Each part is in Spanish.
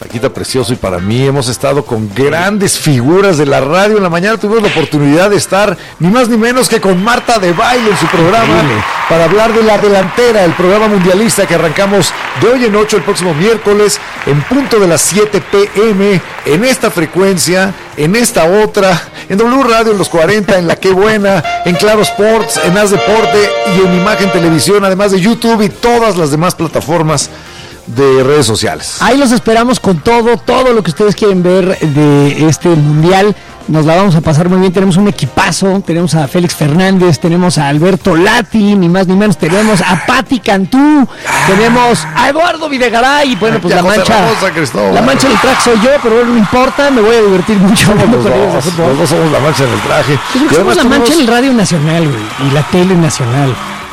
Paquita Precioso y para mí. Hemos estado con grandes figuras de la radio. En la mañana tuvimos la oportunidad de estar ni más ni menos que con Marta de Baile en su programa para hablar de La Delantera, el programa mundialista que arrancamos de hoy en 8 el próximo miércoles en punto de las 7 p.m. en esta frecuencia, en esta otra, en W Radio en los 40, en La Qué Buena, en Claro Sports, en Haz Deporte y en Imagen Televisión, además de YouTube y todas las demás plataformas de redes sociales. Ahí los esperamos con todo lo que ustedes quieren ver de este mundial. Nos la vamos a pasar muy bien. Tenemos un equipazo, tenemos a Félix Fernández, tenemos a Alberto Lati, ni más ni menos, tenemos a Pati Cantú, tenemos a Eduardo Videgaray, y bueno, pues la mancha en el traje soy yo, pero bueno, no importa, me voy a divertir mucho. Los dos somos la mancha en el traje. Somos la mancha en el Radio Nacional, güey, y la Tele Nacional.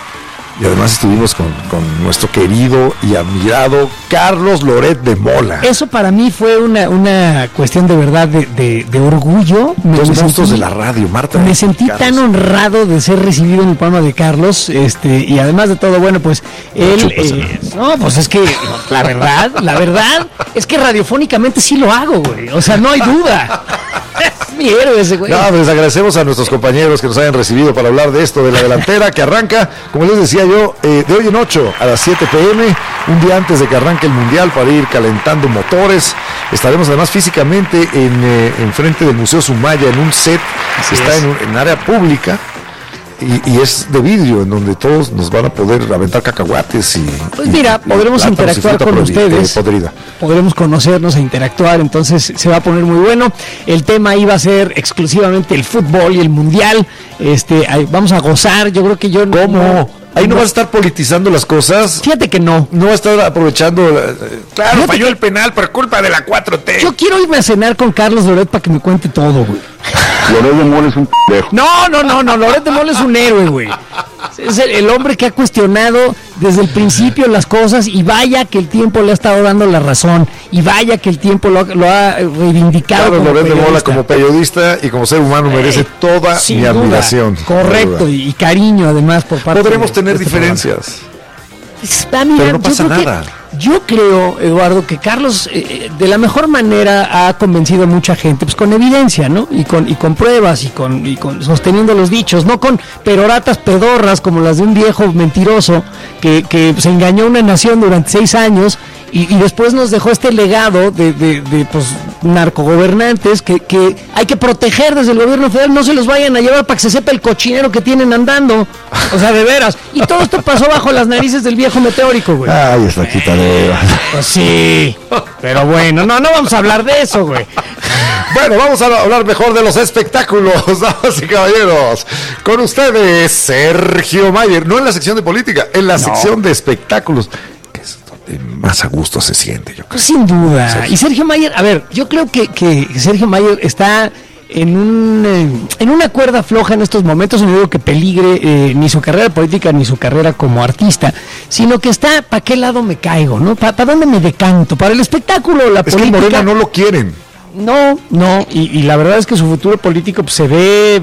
Y además estuvimos con nuestro querido y admirado Carlos Loret de Mola. Eso para mí fue una cuestión de verdad de orgullo. Los monstruos de la radio, Marta. Me sentí tan honrado de ser recibido en el programa de Carlos, y además de todo, bueno, pues él... no, pues es que la verdad es que radiofónicamente sí lo hago, güey. O sea, no hay duda. Es mi héroe ese güey. No, pues agradecemos a nuestros compañeros que nos hayan recibido para hablar de esto, de La Delantera, que arranca, como les decía yo, de hoy en 8 a las 7 p.m, un día antes de que arranque el Mundial, para ir calentando motores. Estaremos además físicamente en frente del Museo Sumaya, en un set que está en área pública. Y es de vidrio, en donde todos nos van a poder aventar cacahuates pues mira, podremos interactuar con ustedes, podremos conocernos e interactuar, entonces se va a poner muy bueno. El tema iba a ser exclusivamente el fútbol y el mundial. Vamos a gozar, yo creo que yo... ¿Cómo? Ahí no vas a estar politizando las cosas. Fíjate que no. No vas a estar aprovechando... Claro, falló el penal por culpa de la 4T. Yo quiero irme a cenar con Carlos Loret para que me cuente todo, güey. Loret de Mola es un pendejo. No, Loret de Mola es un héroe, güey. Es el hombre que ha cuestionado desde el principio las cosas, y vaya que el tiempo le ha estado dando la razón, y vaya que el tiempo lo ha reivindicado. Claro, Loret de Mola como periodista y como ser humano merece toda mi admiración. Correcto, y cariño además por parte. Podremos tener diferencias. Pero no pasa nada. Yo creo, Eduardo, que Carlos de la mejor manera ha convencido a mucha gente, pues con evidencia, ¿no? Y con pruebas y con sosteniendo los dichos, no con peroratas pedorras como las de un viejo mentiroso que se engañó a una nación durante 6 años y después nos dejó este legado de pues narcogobernantes que hay que proteger desde el gobierno federal. No se los vayan a llevar para que se sepa el cochinero que tienen andando, o sea, de veras. Y todo esto pasó bajo las narices del viejo meteórico, güey. Ay, esta quitadera. Pues sí, pero bueno, no vamos a hablar de eso, güey. Bueno, vamos a hablar mejor de los espectáculos, damas y caballeros. Con ustedes, Sergio Mayer, no en la sección de política, en la sección de espectáculos, que es donde más a gusto se siente, yo creo. Sin duda. Sergio. Y Sergio Mayer, a ver, yo creo que Sergio Mayer está en una cuerda floja en estos momentos. No digo que peligre ni su carrera política ni su carrera como artista, sino que está, ¿para qué lado me caigo, no? ¿Para dónde me decanto? ¿Para el espectáculo, la política? Es que Morena no lo quieren. No, y la verdad es que su futuro político pues, se ve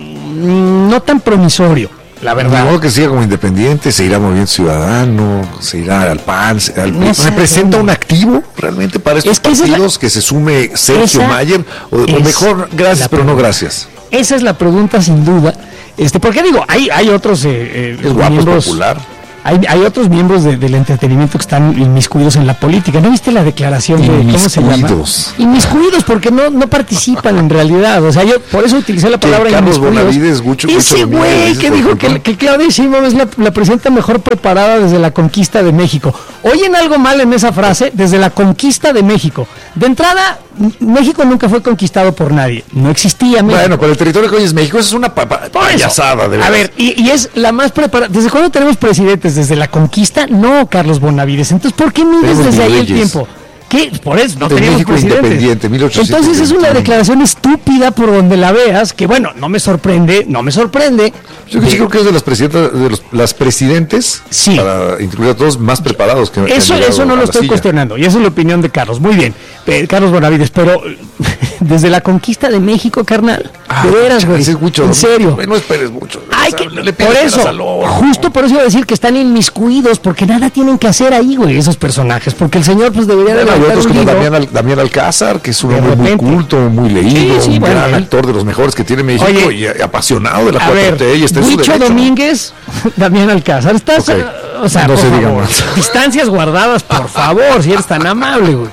no tan promisorio, la verdad. De modo que siga como independiente, se irá Movimiento Ciudadano, se irá al PAN, ¿representa un activo realmente para estos partidos que se sume Sergio Mayer? O mejor, gracias, pero no gracias. Esa es la pregunta sin duda. Porque digo, hay otros es guapo, miembros, es popular. Hay otros miembros del entretenimiento que están inmiscuidos en la política. ¿No viste la declaración de cómo se llama? Inmiscuidos, porque no participan en realidad. O sea, yo por eso utilicé la palabra inmiscuidos. Ese güey que dijo que Claudia Sheinbaum es la presidenta mejor preparada desde la conquista de México. ¿Oyen algo mal en esa frase? Desde la conquista de México. De entrada, México nunca fue conquistado por nadie. No existía México. Bueno, pero el territorio que hoy es México, eso es una payasada. De a ver, y es la más preparada. ¿Desde cuándo tenemos presidentes? ¿Desde la conquista? No, Carlos Bonavides. Entonces, ¿por qué mides desde ahí el tiempo? ¿Qué? Por eso no tenemos México presidentes. Independiente, 1821. Entonces es una declaración estúpida por donde la veas, que bueno, no me sorprende. Yo creo que es de las presidentas, las presidentes, para incluir a todos, más preparados que eso no lo estoy cuestionando, y esa es la opinión de Carlos, muy bien. Carlos Bonavides, pero desde la conquista de México, carnal, de veras, güey, en serio. No esperes mucho. Ay, por eso, justo por eso iba a decir que están inmiscuidos, porque nada tienen que hacer ahí, güey, esos personajes, porque el señor pues debería de levantar un como Damián Alcázar, que es un hombre muy culto, muy leído, un gran actor de los mejores que tiene México. Oye, y apasionado de la 4T y está en su derecho. Domínguez, Damián Alcázar, estás, o sea, no se diga más. Distancias guardadas, por favor, si eres tan amable, güey.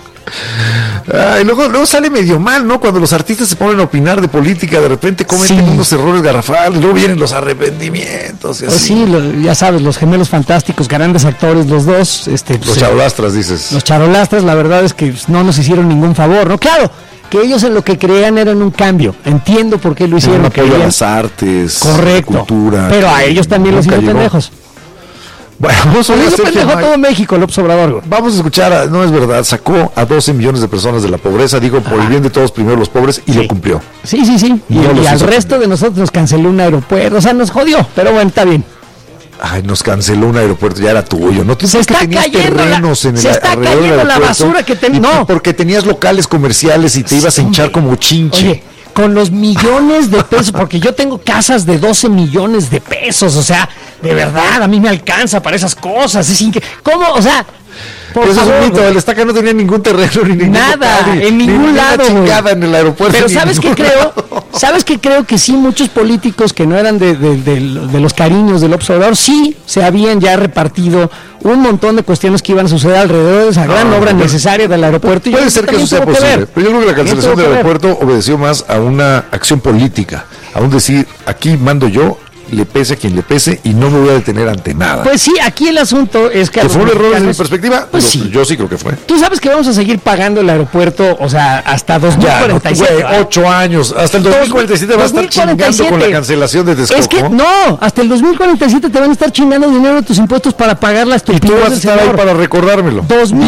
Y luego sale medio mal, ¿no? Cuando los artistas se ponen a opinar de política, de repente cometen unos errores garrafales, luego vienen los arrepentimientos y así. Pues sí, ya sabes, los gemelos fantásticos, grandes actores, los dos. Los charolastras, dices. Los charolastras, la verdad es que no nos hicieron ningún favor, ¿no? Claro, que ellos en lo que creían eran un cambio. Entiendo por qué lo hicieron. Un apoyo a las artes, correcto, la cultura. Pero a ellos también los hicieron pendejos. Bueno, vamos a pendejo todo México, López Obrador. Vamos a escuchar, no es verdad, sacó a 12 millones de personas de la pobreza, digo, por el bien de todos, primero los pobres, y lo cumplió. Sí. Y al resto de nosotros nos canceló un aeropuerto, o sea, nos jodió, pero bueno, está bien. Ay, nos canceló un aeropuerto, ya era tuyo, ¿no? Tú se está cayendo se está cayendo la basura que no, porque tenías locales comerciales y te ibas a hinchar como chinche. Oye, con los millones de pesos, porque yo tengo casas de 12 millones de pesos, o sea, de verdad, a mí me alcanza para esas cosas, es increíble. ¿Cómo? O sea, por favor, es un mito, el Estaca no tenía ningún terreno ni ningún nada, local, en ningún lado, chingada en el aeropuerto. Pero ¿sabes qué creo? ¿Sabes qué creo? Que sí, muchos políticos que no eran de los cariños del observador, sí se habían ya repartido un montón de cuestiones que iban a suceder alrededor de esa gran obra necesaria del aeropuerto. Puede ser que eso sea posible, pero yo creo que la cancelación del aeropuerto obedeció más a una acción política, a un decir, aquí mando yo, le pese a quien le pese y no me voy a detener ante nada. Pues sí, aquí el asunto es que... ¿Que fue un error desde mi perspectiva? Pues sí. Yo sí creo que fue. Tú sabes que vamos a seguir pagando el aeropuerto, o sea, hasta 2047. Ya, 8 años, hasta el 2047 va a estar chingando con la cancelación de Texcoco. Es que no, hasta el 2047 te van a estar chingando dinero de tus impuestos para pagar las estupidez. Y tú vas a estar ahí para recordármelo.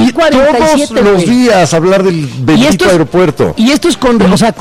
2047, todos los días hablar del bendito aeropuerto. Y esto es con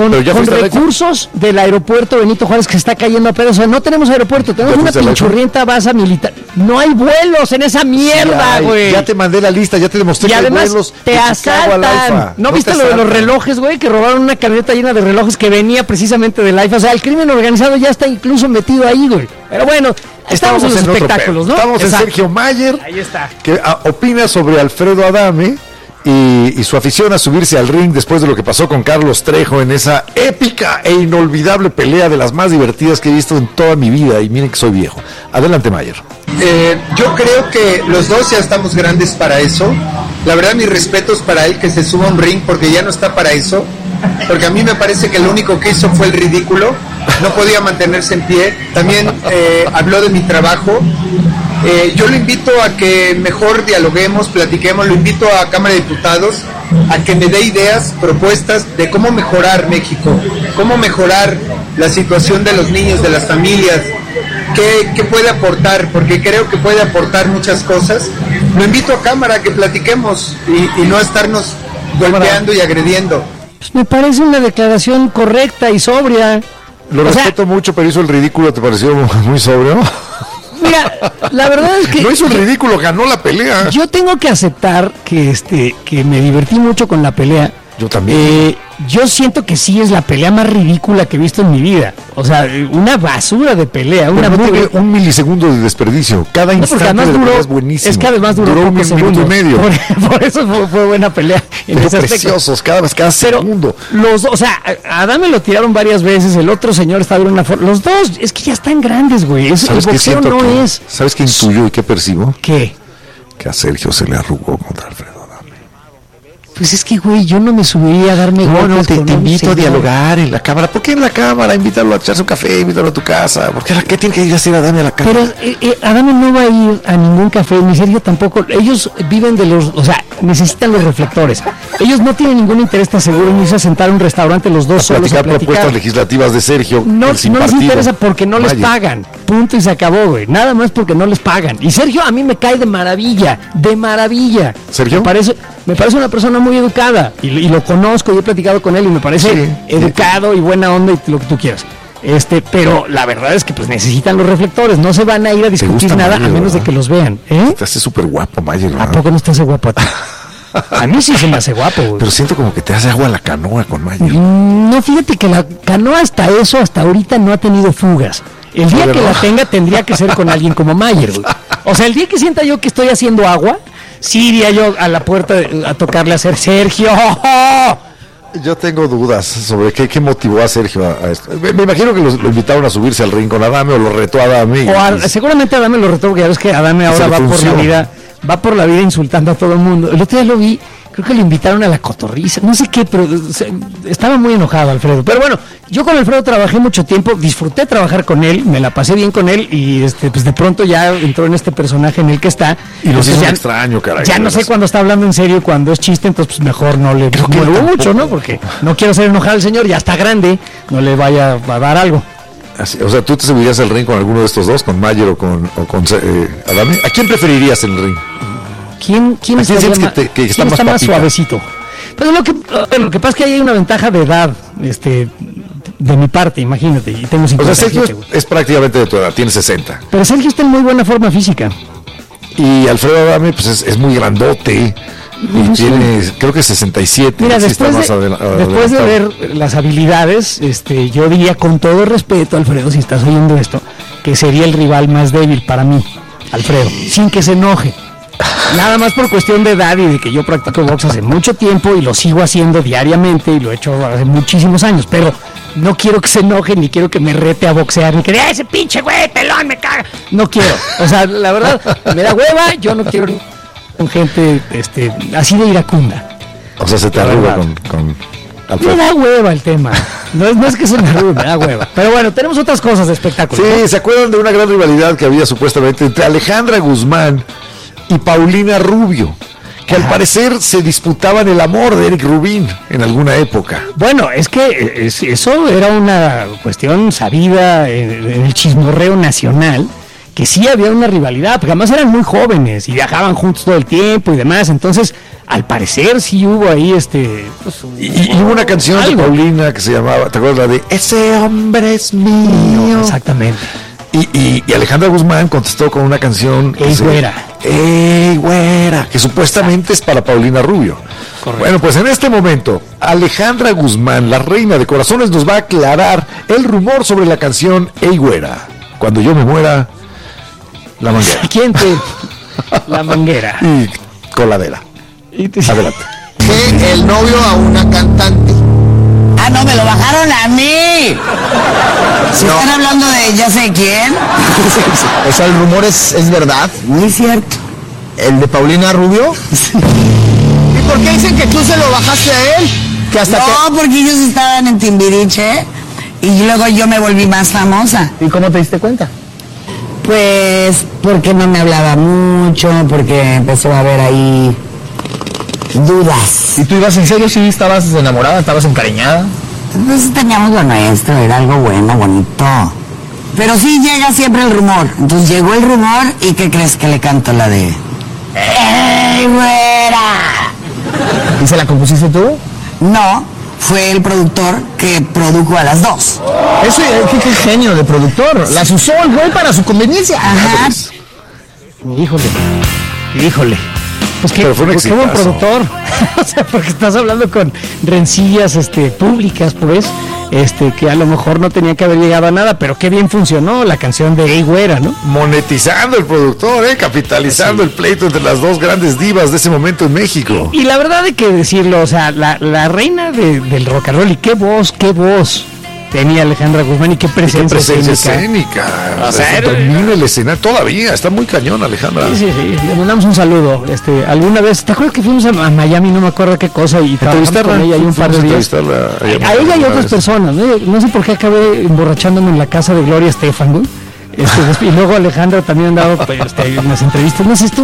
recursos del aeropuerto Benito Juárez que se está cayendo a pedazos. O sea, no tenemos aeropuerto, tenemos una pinchurrienta base militar. No hay vuelos en esa mierda, güey. Ya te mandé la lista, ya te demostré que hay vuelos. Y además te asaltan. ¿No viste lo de los relojes, güey? Que robaron una camioneta llena de relojes que venía precisamente del AIFA. O sea, el crimen organizado ya está incluso metido ahí, güey. Pero bueno, estamos en los espectáculos, ¿no? Estamos en Sergio Mayer. Ahí está. Que opina sobre Alfredo Adame y su afición a subirse al ring después de lo que pasó con Carlos Trejo en esa épica e inolvidable pelea de las más divertidas que he visto en toda mi vida. Y miren que soy viejo. Adelante, Mayer. Yo creo que los dos ya estamos grandes para eso. La verdad, mis respetos para él que se suba a un ring porque ya no está para eso. Porque a mí me parece que lo único que hizo fue el ridículo. No podía mantenerse en pie. También habló de mi trabajo. Yo lo invito a que mejor dialoguemos, platiquemos. Lo invito a Cámara de Diputados a que me dé ideas, propuestas de cómo mejorar México, cómo mejorar la situación de los niños, de las familias. ¿Qué puede aportar? Porque creo que puede aportar muchas cosas. Lo invito a Cámara a que platiquemos y no a estarnos golpeando y agrediendo. Pues me parece una declaración correcta y sobria. Lo respeto mucho, pero hizo el ridículo. ¿Te pareció muy sobrio? Mira, la verdad es que... No hizo el ridículo, ganó la pelea. Yo tengo que aceptar que me divertí mucho con la pelea. Yo también. Yo siento que sí es la pelea más ridícula que he visto en mi vida. O sea, una basura de pelea. Un milisegundo de desperdicio. Cada instante de la pelea es buenísimo. Es que además duró un minuto y medio. Por eso fue buena pelea. Preciosos, cada segundo. O sea, a Adame lo tiraron varias veces. El otro señor estaba en una forma. Los dos, es que ya están grandes, güey. El boxeo no es. ¿Sabes qué intuyo y qué percibo? ¿Qué? Que a Sergio se le arrugó contra Alfredo. Pues es que, güey, yo no me subiría a darme golpes. Te invito a dialogar en la cámara. ¿Por qué en la cámara? Invítalo a echarse un café, invítalo a tu casa. ¿Por qué tiene que ir a hacer Adame a la cámara? Pero Adame no va a ir a ningún café, ni Sergio tampoco. Ellos viven de los... O sea, necesitan los reflectores. Ellos no tienen ningún interés, te aseguro, en irse a sentar a un restaurante los dos solos a platicar. Propuestas legislativas de Sergio. No les interesa porque no les pagan. Punto y se acabó, güey. Nada más porque no les pagan. Y Sergio a mí me cae de maravilla. De maravilla. ¿Sergio? Me parece una persona muy educada y lo conozco y he platicado con él y me parece educado y buena onda y lo que tú quieras. Pero la verdad es que pues necesitan los reflectores, no se van a ir a discutir nada Mayer, a menos de que los vean. Te hace súper guapo, Mayer. ¿A poco no estás guapo a ti? A mí sí se me hace guapo, güey. Pero siento como que te hace agua la canoa con Mayer. No, fíjate que la canoa hasta ahorita no ha tenido fugas. El día que la tenga tendría que ser con alguien como Mayer, güey. O sea, el día que sienta yo que estoy haciendo agua, sí iría yo a la puerta a tocarle a hacer Sergio. Yo tengo dudas sobre qué motivó a Sergio a esto. Me imagino que lo invitaron a subirse al ring con Adame o lo retó a Adame. Seguramente Adame lo retó porque ya ves que Adame ahora va por la vida insultando a todo el mundo. El otro día lo vi, creo que le invitaron a la cotorriza, no sé qué, pero estaba muy enojado Alfredo. Pero bueno, yo con Alfredo trabajé mucho tiempo, disfruté trabajar con él, me la pasé bien con él y pues de pronto ya entró en este personaje en el que está. Y lo hizo extraño, caray. Ya no sé cuándo está hablando en serio, cuando es chiste, entonces pues mejor no le muevo mucho, ¿no? Porque no quiero hacer enojar al señor, ya está grande, no le vaya a dar algo. Así, o sea, ¿tú te subirías al ring con alguno de estos dos, con Mayer o con Adame? ¿A quién preferirías en el ring? ¿Quién está más suavecito? Pero lo que pasa es que ahí hay una ventaja de edad, de mi parte, imagínate, y tengo 57. O sea, Sergio es prácticamente de tu edad, tiene 60. Pero Sergio está en muy buena forma física. Y Alfredo Adame, pues es muy grandote. Y tiene, creo que 67. Mira, después de ver las habilidades, yo diría con todo respeto, Alfredo, si estás oyendo esto, que sería el rival más débil para mí, Alfredo, sin que se enoje. Nada más por cuestión de edad y de que yo practico box hace mucho tiempo y lo sigo haciendo diariamente y lo he hecho hace muchísimos años, pero no quiero que se enoje, ni quiero que me rete a boxear, ni que diga, ese pinche güey, pelón, me caga. No quiero, o sea, la verdad, me da hueva, yo no quiero con gente así de iracunda. O sea, se te arruga con Alfredo. Me da hueva el tema. No es que se me arrugue, me da hueva. Pero bueno, tenemos otras cosas de espectáculo. Sí, ¿no? ¿Se acuerdan de una gran rivalidad que había supuestamente entre Alejandra Guzmán y Paulina Rubio? Que al parecer se disputaban el amor de Eric Rubin en alguna época. Bueno, es que eso era una cuestión sabida en el chismorreo nacional, que sí había una rivalidad, porque además eran muy jóvenes y viajaban juntos todo el tiempo y demás, entonces al parecer sí hubo ahí y hubo una canción de Paulina que se llamaba, ¿te acuerdas? La de Ese hombre es mío. Exactamente. Y Alejandra Guzmán contestó con una canción Ey güera, que supuestamente es para Paulina Rubio. Correcto. Bueno, pues en este momento Alejandra Guzmán, la reina de corazones, nos va a aclarar el rumor sobre la canción Ey güera. Cuando yo me muera, la manguera. ¿Quién la manguera? Y coladera. Adelante. Que el novio a una cantante. Ah, no, me lo bajaron a mí. ¿Se están hablando de ya sé quién? O sea, el rumor es verdad. Muy cierto. ¿El de Paulina Rubio? ¿Y por qué dicen que tú se lo bajaste a él? Porque ellos estaban en Timbiriche y luego yo me volví más famosa. ¿Y cómo te diste cuenta? Pues porque no me hablaba mucho, porque empezó a haber ahí dudas. ¿Y tú ibas en serio? ¿Sí estabas enamorada? ¿Estabas encariñada? Pues teníamos lo nuestro, era algo bueno, bonito. Pero sí llega siempre el rumor. Entonces llegó el rumor y ¿qué crees que le canto? La de ¡Ey, güera! ¿Y se la compusiste tú? No, fue el productor que produjo a las dos. Eso, qué genio de productor. Las usó el güey para su conveniencia. Ajá. Híjole. Pues qué buen productor. O sea, porque estás hablando con rencillas públicas, pues, que a lo mejor no tenía que haber llegado a nada, pero qué bien funcionó la canción de Ey güera, ¿no? Monetizando el productor, capitalizando el pleito entre las dos grandes divas de ese momento en México. Y la verdad hay que decirlo, o sea, la reina del rock and roll, y qué voz tenía Alejandra Guzmán y qué presencia escénica. O sea, domina el escenario todavía, está muy cañón Alejandra. Sí, le mandamos un saludo. Alguna vez, ¿te acuerdas que fuimos a Miami? No me acuerdo qué cosa, y trabajamos con ella ahí un par de días. A ella y otras personas, no sé por qué acabé emborrachándome en la casa de Gloria Estefan, y luego Alejandra también andaba en las entrevistas, no sé, estuvo